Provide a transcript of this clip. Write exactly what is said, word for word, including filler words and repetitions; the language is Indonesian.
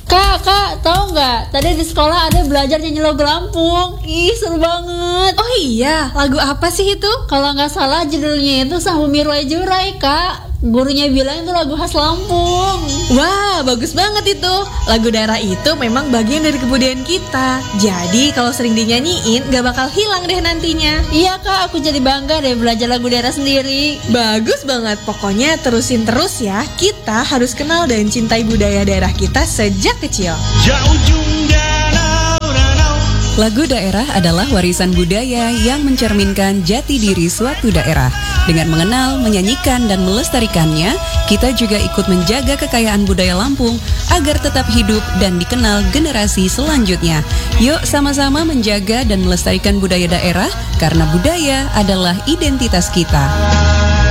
Kak, kak, tahu nggak? Tadi di sekolah ada belajar nyanyi lagu Lampung. Ih, seru banget. Oh iya, lagu apa sih itu? Kalau nggak salah judulnya itu Sang Miruai Jurai, Kak. Gurunya bilang itu lagu khas Lampung. Wah, bagus banget itu. Lagu daerah itu memang bagian dari kebudayaan kita. Jadi kalau sering dinyanyiin gak bakal hilang deh nantinya. Iya kak, aku jadi bangga deh belajar lagu daerah sendiri. Bagus banget, pokoknya terusin terus ya. Kita harus kenal dan cintai budaya daerah kita sejak kecil. Lagu daerah adalah warisan budaya yang mencerminkan jati diri suatu daerah. Dengan mengenal, menyanyikan, dan melestarikannya, kita juga ikut menjaga kekayaan budaya Lampung agar tetap hidup dan dikenal generasi selanjutnya. Yuk sama-sama menjaga dan melestarikan budaya daerah, karena budaya adalah identitas kita.